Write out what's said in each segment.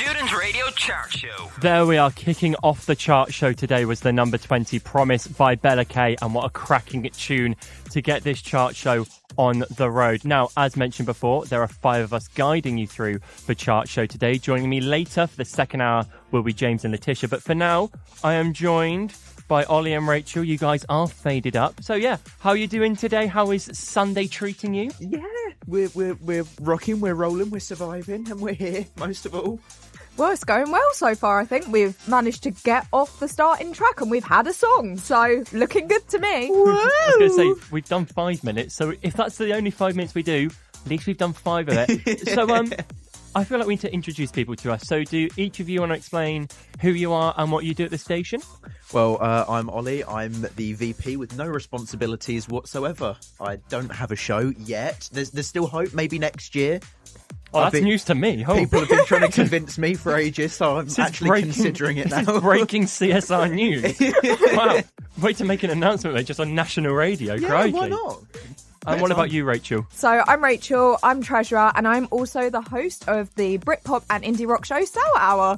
Student Radio Chart Show. There we are, kicking off the chart show today was the number 20, Promise by Bella K, and what a cracking tune to get this chart show on the road. Now, as mentioned before, there are 5 of us guiding you through the chart show today. Joining me later for the second hour will be James and Letitia, but for now, I am joined by Ollie and Rachel. You guys are faded up. So yeah, how are you doing today? How is Sunday treating you? Yeah, we're rocking, we're rolling, we're surviving, and we're here, most of all. Well, it's going well so far. I think we've managed to get off the starting track and we've had a song, so looking good to me. I was going to say, we've done 5 minutes, so if that's the only 5 minutes we do, at least we've done 5 of it. So I feel like we need to introduce people to us. So do each of you want to explain who you are and what you do at the station? Well, I'm Ollie. I'm the VP with no responsibilities whatsoever. I don't have a show yet. There's still hope, maybe next year. Oh, that's news to me. Oh. People have been trying to convince me for ages, so I'm actually considering it now. Breaking CSR news. Wow. Way to make an announcement, mate, just on national radio. Yeah, crikey. why not? And what about you, Rachel? So I'm Rachel, I'm Treasurer, and I'm also the host of the Britpop and indie rock show Sour Hour.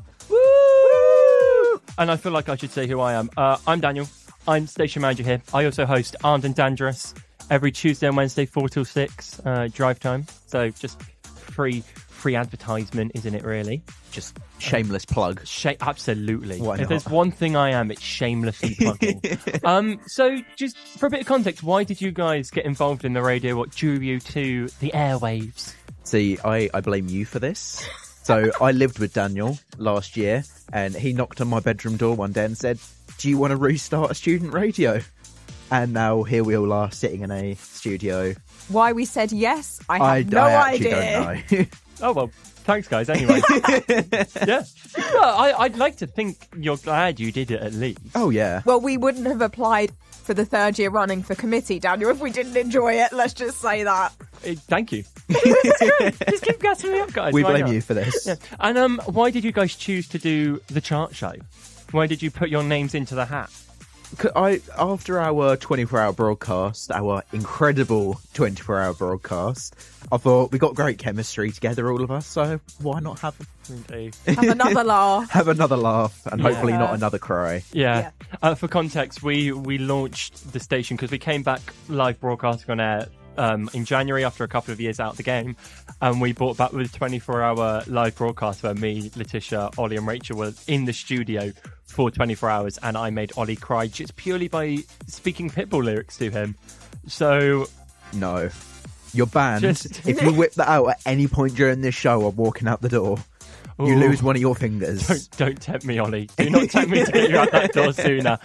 Woo! And I feel like I should say who I am. I'm Daniel. I'm station manager here. I also host Armed and Dangerous every Tuesday and Wednesday, 4 till 6, drive time. So just free advertisement, isn't it, really? Just shameless plug. Absolutely. Why not? If there's one thing I am, it's shamelessly plugging. So just for a bit of context, why did you guys get involved in the radio? What drew you to the airwaves? See, I blame you for this. So I lived with Daniel last year, and he knocked on my bedroom door one day and said, "Do you want to restart a student radio?" And now here we all are sitting in a studio. Why we said yes, I have no idea. I don't know. Oh, well, thanks, guys, anyway. Yeah. Well, I'd like to think you're glad you did it at least. Oh, yeah. Well, we wouldn't have applied for the 3rd year running for committee, Daniel, if we didn't enjoy it. Let's just say that. Thank you. It's good. Just keep gassing me up, guys. We Why blame not? you for this. Yeah. And why did you guys choose to do the chart show? Why did you put your names into the hat? After our 24-hour broadcast, our incredible 24-hour broadcast, I thought we got great chemistry together, all of us, so why not have another laugh? Have another laugh, and hopefully not another cry. Yeah. For context, we launched the station because we came back live broadcasting on air in January after a couple of years out of the game, and we brought back with a 24-hour live broadcast where me, Letitia, Ollie and Rachel were in the studio for 24 hours, and I made Ollie cry just purely by speaking Pitbull lyrics to him. So no, you're banned. If you whip that out at any point during this show, I'm walking out the door. Ooh. You lose one of your fingers. Don't tempt me, Ollie. Do not tempt me to get you out that door sooner.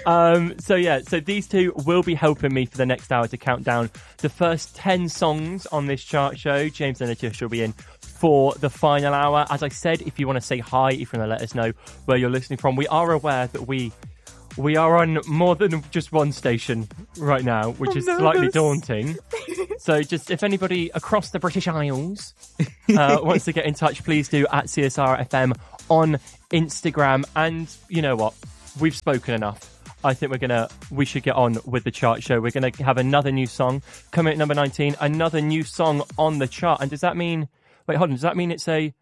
So these two will be helping me for the next hour to count down the first 10 songs on this chart show. James and Letitia will be in for the final hour. As I said, if you want to say hi, if you want to let us know where you're listening from, we are aware that we are on more than just one station right now, which is slightly daunting. So just if anybody across the British Isles wants to get in touch, please do at CSR FM on Instagram. And you know what? We've spoken enough. I think we should get on with the chart show. We're going to have another new song coming at number 19, another new song on the chart. And does that mean, wait, hold on, does that mean it's a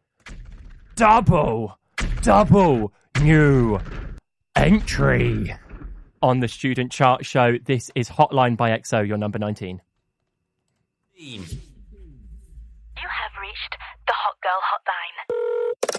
double new entry on the student chart show? This is Hotline by EXO, your number 19. You have reached the Hot Girl Hotline.